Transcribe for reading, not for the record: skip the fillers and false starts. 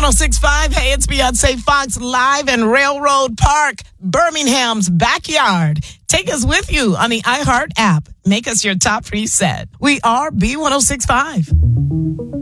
B1065. Hey, it's Beyonce Fox live in Railroad Park, Birmingham's backyard. Take us with you on the iHeart app. Make us your top preset. We are B1065.